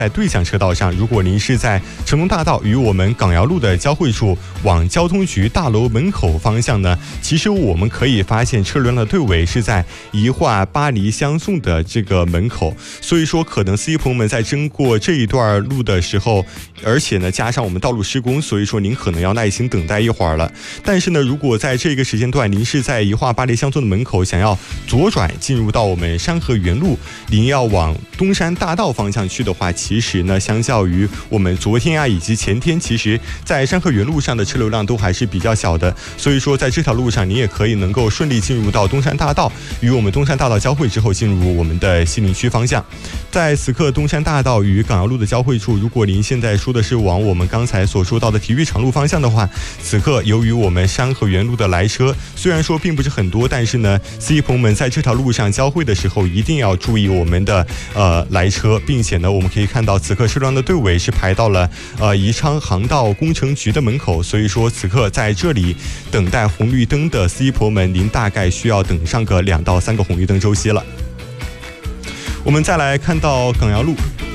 在对向车道上，如果您是在成龙大道与我们港瑶路的交汇处往交通局大楼门口方向呢，其实我们可以发现车流量的队尾是在宜化巴黎相送的这个门口，所以说可能司机朋友们在经过这一段路的时候，而且呢加上我们道路施工，所以说您可能要耐心等待一会儿了。但是呢，如果在这个时间段您是在宜化巴黎相送的门口，想要左转进入到我们山河园路，您要往东山大道方向去的话，其实呢相较于我们昨天以及前天，其实在山河园路上的车流量都还是比较小的，所以说在这条路上您也可以能够顺利进入到东山大道，与我们东山大道交汇之后进入我们的西宁区方向。在此刻东山大道与港瑶路的交汇处，如果您现在说的是往我们刚才所说到的体育场路方向的话，此刻由于我们山河园路的来车虽然说并不是很多，但是呢司机朋友们在这条路上交汇的时候一定要注意我们的来车，并且呢我们可以看到此刻车辆的队尾是排到了宜昌航道工程局的门口，所以说此刻在这里等待红绿灯的司机朋友们，您大概需要等上个2到3个红绿灯周期了。我们再来看到港瑶路，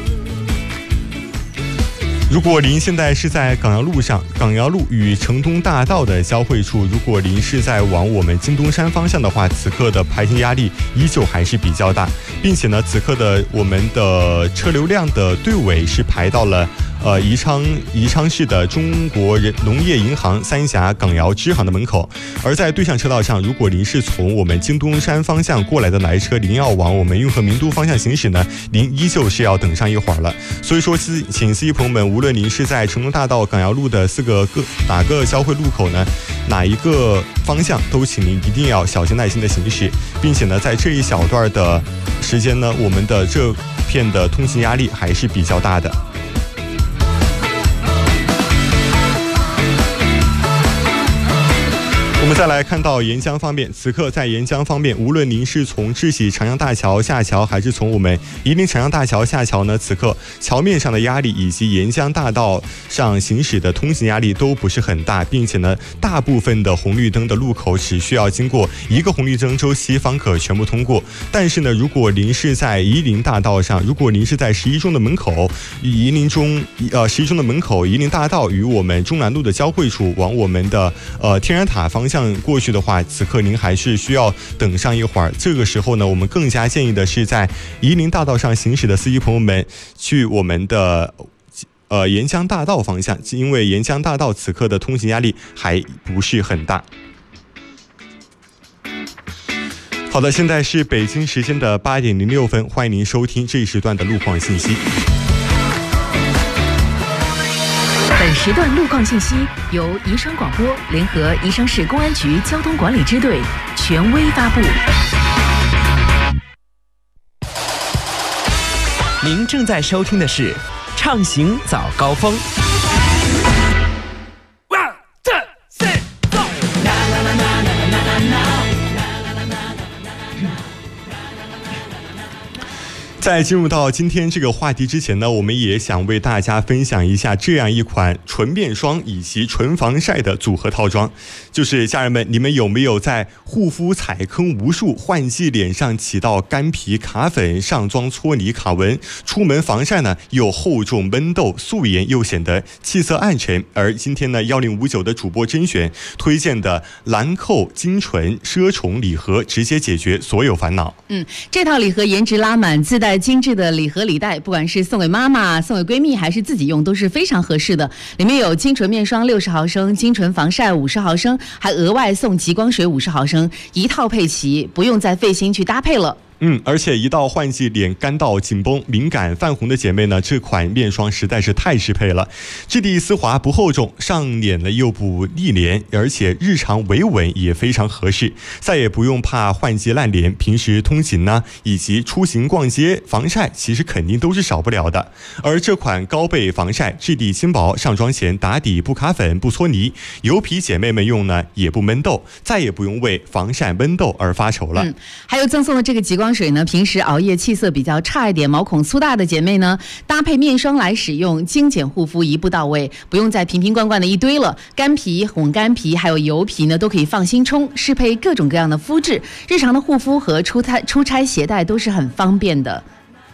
如果您现在是在港瑶路上，港瑶路与城东大道的交汇处，如果您是在往我们金东山方向的话，此刻的排行压力依旧还是比较大，并且呢此刻的我们的车流量的队尾是排到了宜昌市的中国农业银行三峡港瑶支行的门口。而在对向车道上，如果您是从我们金东山方向过来的来车，您要往我们运河名都方向行驶呢，您依旧是要等上一会儿了。所以说请司机朋友们，无论您是在成龙大道港瑶路的哪个交汇路口呢，哪一个方向，都请您一定要小心耐心的行驶，并且呢在这一小段的时间呢，我们的这片的通行压力还是比较大的。我们再来看到沿江方面，此刻在沿江方面，无论您是从智喜长江大桥下桥，还是从我们夷陵长江大桥下桥呢，此刻桥面上的压力以及沿江大道上行驶的通行压力都不是很大，并且呢大部分的红绿灯的路口只需要经过1个红绿灯周期方可全部通过。但是呢，如果您是在夷陵大道上，如果您是在11中的门口，11中的门口夷陵大道与我们中南路的交汇处往我们的天然塔方向过去的话，此刻您还是需要等上一会儿。这个时候呢，我们更加建议的是在夷陵大道上行驶的司机朋友们去我们的沿江大道方向，因为沿江大道此刻的通行压力还不是很大。好的，现在是北京时间的8点06分，欢迎您收听这一时段的路况信息。 本时段路况信息由宜昌广播联合宜昌市公安局交通管理支队权威发布。 您正在收听的是畅行早高峰。 在进入到今天这个话题之前呢，我们也想为大家分享一下这样一款纯面霜以及纯防晒的组合套装。就是家人们，你们有没有在护肤踩坑无数，换季脸上起到干皮卡粉，上妆搓泥卡纹，出门防晒呢又厚重闷痘，素颜又显得气色暗沉。而今天呢1059的主播甄选推荐的兰蔻精纯奢宠礼盒，直接解决所有烦恼。 这套礼盒颜值拉满，自带精致的礼盒礼袋，不管是送给妈妈、送给闺蜜还是自己用，都是非常合适的。里面有精纯面霜60毫升、精纯防晒50毫升，还额外送极光水50毫升，一套配齐，不用再费心去搭配了。 而且一到换季脸干燥紧绷敏感泛红的姐妹呢，这款面霜实在是太适配了。质地丝滑不厚重，上脸了又不腻脸，而且日常维稳也非常合适，再也不用怕换季烂脸。平时通勤呢以及出行逛街防晒其实肯定都是少不了的。而这款高倍防晒，质地轻薄，上妆前打底不卡粉不搓泥，油皮姐妹们用呢也不闷痘，再也不用为防晒闷痘而发愁了。 还有赠送的这个极光水呢，平时熬夜气色比较差一点，毛孔粗大的姐妹呢，搭配面霜来使用，精简护肤一步到位，不用再瓶瓶罐罐的一堆了。干皮、混干皮还有油皮呢，都可以放心冲，适配各种各样的肤质，日常的护肤和出差携带都是很方便的。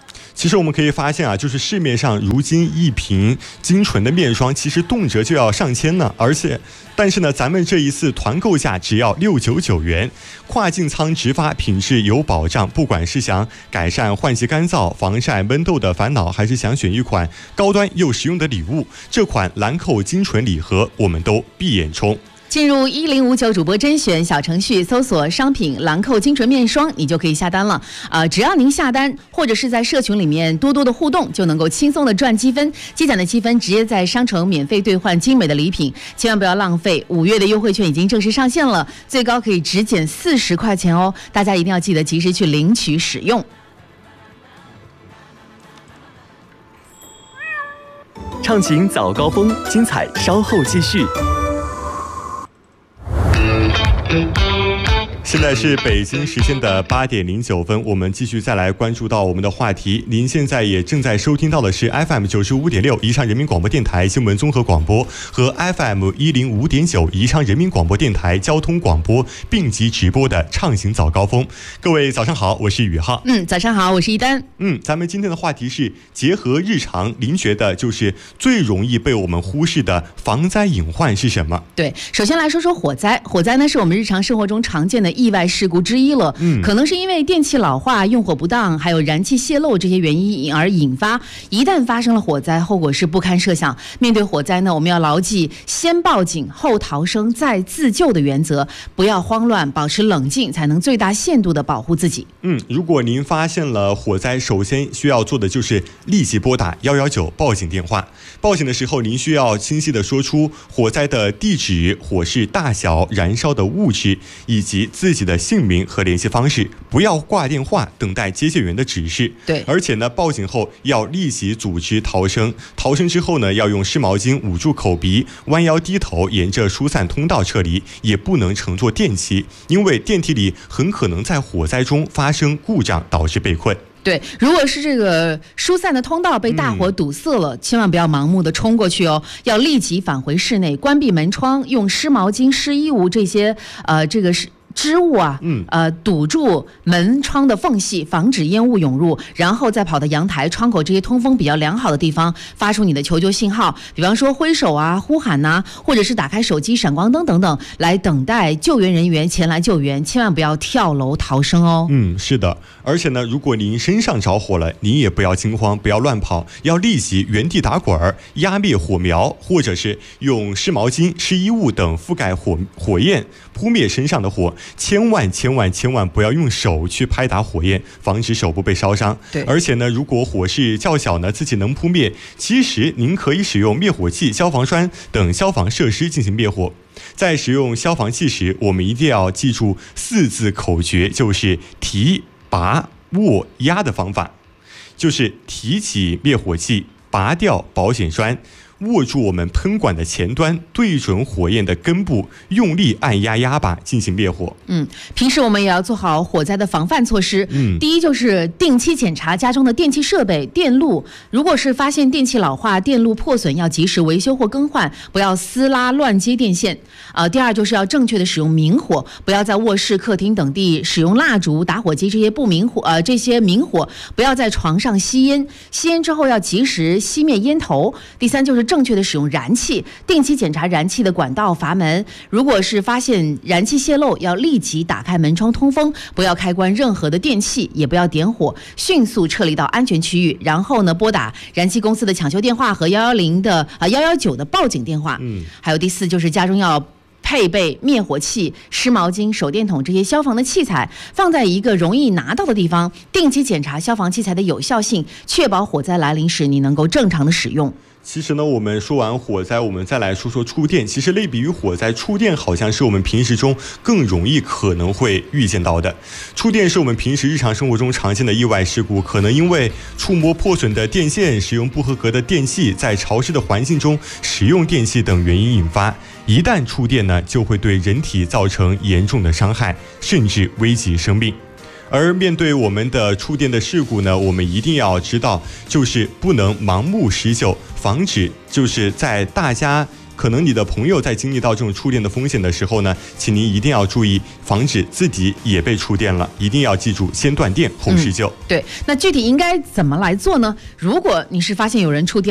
其实我们可以发现啊，就是市面上如今一瓶精纯的面霜，其实动辄就要上千呢。但是呢，咱们这一次团购价只要699元，跨境仓直发，品质有保障。不管是想改善换季干燥、防晒闷痘的烦恼，还是想选一款高端又实用的礼物，这款兰蔻精纯礼盒我们都闭眼冲。 进入1059主播甄选小程序，搜索商品兰蔻精纯面霜，你就可以下单了。只要您下单，或者是在社群里面多多的互动，就能够轻松的赚积分，积攒的积分直接在商城免费兑换精美的礼品，千万不要浪费。5月的优惠券已经正式上线了，最高可以直减40块钱哦，大家一定要记得及时去领取使用。 畅行早高峰，精彩稍后继续。 现在是北京时间的8点09分，我们继续再来关注到我们的话题。您现在也正在收听到的是 FM 95.6宜昌人民广播电台新闻综合广播和 FM 105.9宜昌人民广播电台交通广播并集直播的畅行早高峰。各位早上好，我是宇浩。 早上好，我是一丹。 咱们今天的话题是结合日常，您觉得就是最容易被我们忽视的防灾隐患是什么？ 对，首先来说说火灾。火灾呢，是我们日常生活中常见的意外事故之一了。可能是因为电器老化、用火不当，还有燃气泄漏这些原因而引发。一旦发生了火灾，后果是不堪设想。面对火灾呢，我们要牢记先报警后逃生再自救的原则，不要慌乱，保持冷静，才能最大限度的保护自己。 如果您发现了火灾，首先需要做的就是立即拨打119报警电话。报警的时候，您需要清晰的说出火灾的地址、火势大小、燃烧的物质以及自己的姓名和联系方式，不要挂电话等待接线员的指示。 对， 而且呢，报警后要立即组织逃生。逃生之后呢，要用湿毛巾捂住口鼻，弯腰低头，沿着疏散通道撤离，也不能乘坐电梯，因为电梯里很可能在火灾中发生故障，导致被困。 对，如果是这个疏散的通道被大火堵塞了，千万不要盲目的冲过去哦，要立即返回室内，关闭门窗，用湿毛巾、湿衣物这些织物啊，堵住门窗的缝隙，防止烟雾涌入，然后再跑到阳台、窗口这些通风比较良好的地方，发出你的求救信号，比方说挥手啊、呼喊呐，或者是打开手机闪光灯等等，来等待救援人员前来救援，千万不要跳楼逃生哦。 是的，而且呢，如果您身上着火了，您也不要惊慌，不要乱跑，要立即原地打滚儿，压灭火苗，或者是用湿毛巾、湿衣物等覆盖火焰，扑灭身上的火。千万不要用手去拍打火焰，防止手部被烧伤。 对， 而且呢，如果火势较小呢，自己能扑灭，其实您可以使用灭火器、消防栓等消防设施进行灭火。在使用消防器时，我们一定要记住4字口诀，就是提、拔、握、压的方法，就是提起灭火器，拔掉保险栓，握住我们喷管的前端，对准火焰的根部，用力按压压把进行灭火。 平时我们也要做好火灾的防范措施。第一就是定期检查家中的电器设备、电路，如果是发现电器老化、电路破损，要及时维修或更换，不要撕拉乱接电线。第二就是要正确的使用明火，不要在卧室、客厅等地使用蜡烛、打火机这些明火，不要在床上吸烟，吸烟之后要及时熄灭烟头。第三就是正确的使用燃气，定期检查燃气的管道、阀门，如果是发现燃气泄漏，要立即打开门窗通风，不要开关任何的电器，也不要点火，迅速撤离到安全区域，然后呢拨打燃气公司的抢修电话和119的报警电话。还有第四就是家中要配备灭火器、湿毛巾、手电筒这些消防的器材，放在一个容易拿到的地方，定期检查消防器材的有效性，确保火灾来临时你能够正常的使用。 其实呢，我们说完火灾，我们再来说说触电。其实类比于火灾，触电好像是我们平时中更容易可能会遇见到的。触电是我们平时日常生活中常见的意外事故，可能因为触摸破损的电线、使用不合格的电器、在潮湿的环境中使用电器等原因引发。一旦触电呢，就会对人体造成严重的伤害，甚至危及生命。而面对我们的触电的事故呢，我们一定要知道，就是不能盲目施救，防止就是在大家可能你的朋友在经历到这种触电的风险的时候呢，请您一定要注意，防止自己也被触电了。一定要记住，先断电后施救。 对，那具体应该怎么来做呢？如果你是发现有人触电